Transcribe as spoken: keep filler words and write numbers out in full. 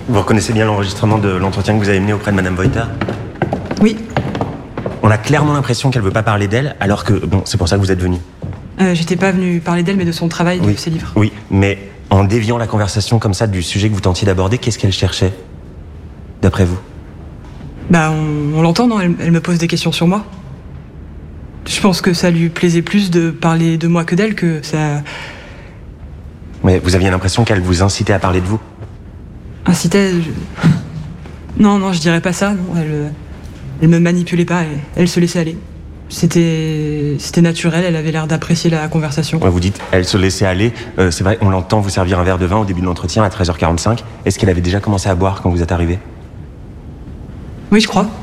Vous reconnaissez bien l'enregistrement de l'entretien que vous avez mené auprès de Madame Voiter? Oui. On a clairement l'impression qu'elle veut pas parler d'elle, alors que, bon, c'est pour ça que vous êtes venu. Euh, j'étais pas venue parler d'elle, mais de son travail, oui. de ses livres. Oui, mais en déviant la conversation comme ça du sujet que vous tentiez d'aborder, qu'est-ce qu'elle cherchait, d'après vous? Bah, on, on l'entend, non? elle, elle me pose des questions sur moi. Je pense que ça lui plaisait plus de parler de moi que d'elle, que ça... Mais vous aviez l'impression qu'elle vous incitait à parler de vous? Incitait... Je... Non, non, je dirais pas ça, non. Elle, elle me manipulait pas, elle, elle se laissait aller. C'était... C'était naturel, elle avait l'air d'apprécier la conversation. Ouais, vous dites, elle se laissait aller. Euh, c'est vrai, on l'entend vous servir un verre de vin au début de l'entretien à treize heures quarante-cinq. Est-ce qu'elle avait déjà commencé à boire quand vous êtes arrivé? Oui, je crois.